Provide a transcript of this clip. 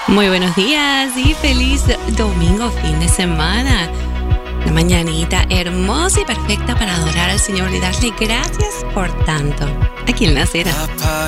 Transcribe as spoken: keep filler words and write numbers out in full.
Muy buenos días y feliz domingo, fin de semana. Una mañanita hermosa y perfecta para adorar al Señor y darle gracias por tanto. Aquí en La Cera.